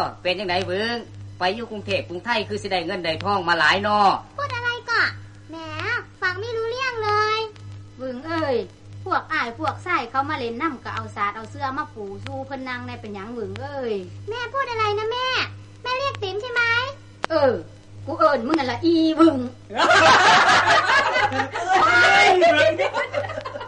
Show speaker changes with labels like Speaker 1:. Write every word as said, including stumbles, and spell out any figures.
Speaker 1: เป็นจังได๋เบิ่งไปอยู่กรุงเทพกรุงไทยคือสิได้เงินได้ทองมาหลายน้อ
Speaker 2: พูดอะไรก่อแหมฟังไม่รู้เรื่องเลย
Speaker 3: เบิ่งเอ้ยพวกอ้ายพวกไส้เขามาเล่นน้ำก็เอาสาดเอาเสื้อมาปูสู้เพิ่นนั่งในเป็นหยังเบิ่งเอ้ย
Speaker 2: แม่พูดอะไรนะแม่แม่เรียกติ๋มใช่ไหม
Speaker 3: เออกูเอิ้นมึงนั่นล่ะอีเบิ่ง